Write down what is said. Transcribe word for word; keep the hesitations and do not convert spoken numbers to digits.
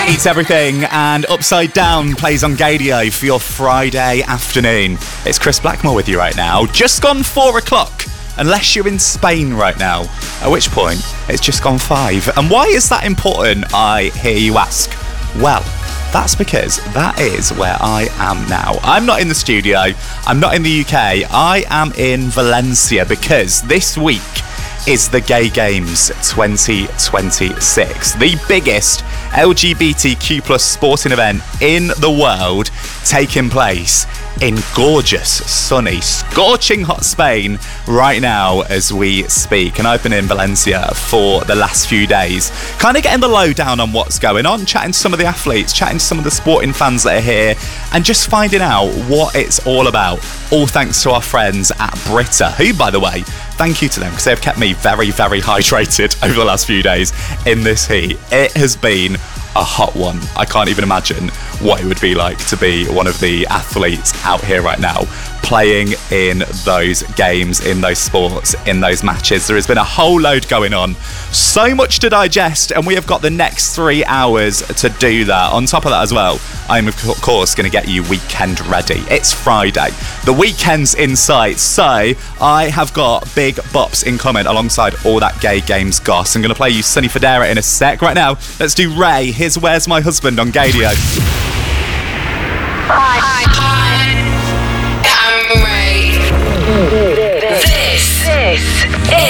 Eats Everything and Upside Down plays on Gadio for your Friday afternoon. It's Chris Blackmore with you right now. Just gone four o'clock, unless you're in Spain right now, at which point it's just gone five. And why is that important, I hear you ask? Well, that's because that is where I am now. I'm not in the studio, I'm not in the U K, I am in Valencia because this week is the Gay Games twenty twenty-six, the biggest L G B T Q plus sporting event in the world, taking place in gorgeous, sunny, scorching hot Spain right now as we speak. And I've been in Valencia for the last few days, kind of getting the lowdown on what's going on, chatting to some of the athletes, chatting to some of the sporting fans that are here, and just finding out what it's all about. All thanks to our friends at Brita, who, by the way, thank you to them because they've kept me very, very hydrated over the last few days in this heat. It has been a hot one. I can't even imagine what it would be like to be one of the athletes out here right now playing in those games, in those sports, in those matches. There has been a whole load going on, so much to digest, and we have got the next three hours to do that. On top of that as well, I'm of course going to get you weekend ready. It's Friday, the weekend's in sight, so I have got big bops in comment alongside all that Gay Games goss. I'm going to play you Sonny Fodera in a sec. Right now, let's do Ray. Here's Where's My Husband on Gadio. Hi. Hi. Hi. I'm Ray. This, this is